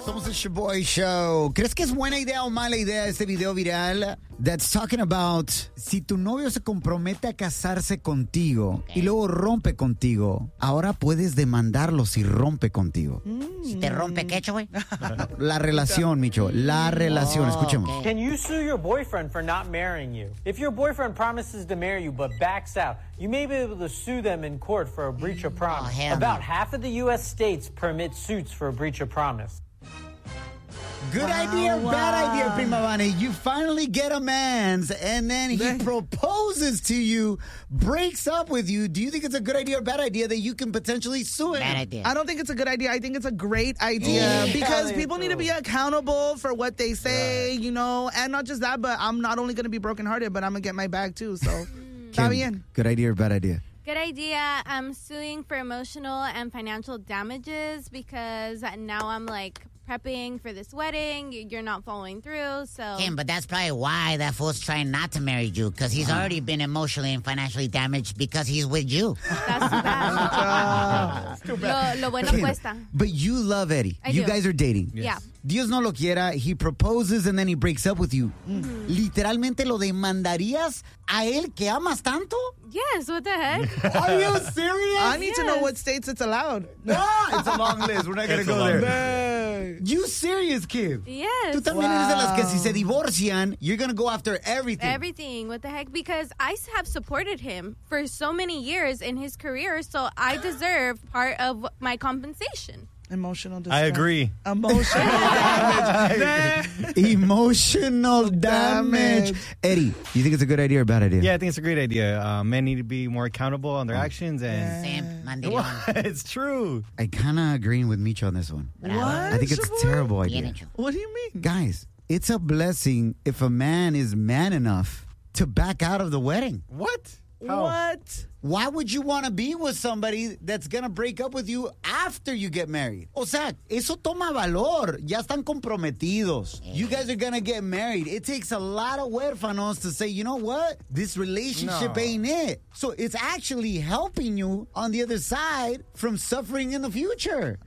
Somos el Shaboy Show. ¿Crees que es buena idea o mala idea este video viral that's talking about si tu novio se compromete a casarse contigo y luego rompe contigo, ahora puedes demandarlo si rompe contigo? Si te rompe, ¿qué hecho, güey? La relación, Micho, la relación. Escuchemos. Okay. Can you sue your boyfriend for not marrying you? If your boyfriend promises to marry you but backs out, you may be able to sue them in court for a breach of promise. hell About no. half of the U.S. states permit suits for a breach of promise. Good idea, bad idea, Prima Vani. You finally get a man's, and then he proposes to you, breaks up with you. Do you think it's a good idea or bad idea that you can potentially sue him? Bad idea. I don't think it's a good idea. I think it's a great idea because people need to be accountable for what they say, you know, and not just that, but I'm not only going to be brokenhearted, but I'm going to get my bag too. So, está bien. Good idea or bad idea? Good idea. I'm suing for emotional and financial damages because now I'm like prepping for this wedding. You're not following through, so... Kim, but that's probably why that fool's trying not to marry you, because he's already been emotionally and financially damaged because he's with you. That's too bad. Lo bueno Kim, cuesta. but you love Eddie. I You do. guys are dating. Yeah. Dios no lo quiera, he proposes and then he breaks up with you. ¿Literalmente lo demandarías a él que amas tanto? Yes, what the heck? Are you serious? I need to know what states it's allowed. It's a long list. We're not going to go there. You serious, Kim? Yes. Tú también eres de las que si se divorcian, you're going to go after everything. Everything. What the heck? Because I have supported him for so many years in his career, so I deserve part of my compensation. Emotional distress. I agree. Emotional damage. Emotional damage. Eddie, you think it's a good idea or bad idea? Yeah, I think it's a great idea. Men need to be more accountable on their actions, and Simp, mandilón. it's true. I kind of agreeing with Micho on this one. What? I think it's a terrible idea. Bien hecho. What do you mean? Guys, it's a blessing if a man is man enough to back out of the wedding. What? What? Why would you want to be with somebody that's going to break up with you after you get married? O sea, eso toma valor. Ya están comprometidos. You guys are going to get married. It takes a lot of huérfanos to say, you know what? This relationship No. ain't it. So it's actually helping you on the other side from suffering in the future.